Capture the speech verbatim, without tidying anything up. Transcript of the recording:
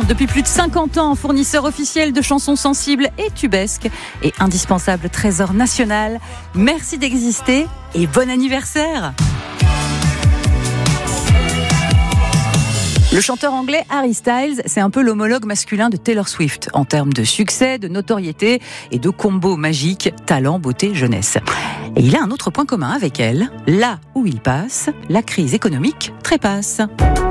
depuis plus de cinquante ans, fournisseur officiel de chansons sensibles et tubesques et indispensable trésor national. Merci d'exister et bon anniversaire. Le chanteur anglais Harry Styles, c'est un peu l'homologue masculin de Taylor Swift en termes de succès, de notoriété et de combo magique talent, beauté, jeunesse. Et il a un autre point commun avec elle, là où il passe, la crise économique trépasse.